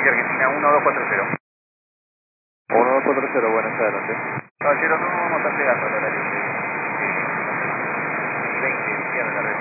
India Argentina 1240. 1240, buenas, adelante. Caballero, no vamos a estar llegando al horario de 20, izquierda,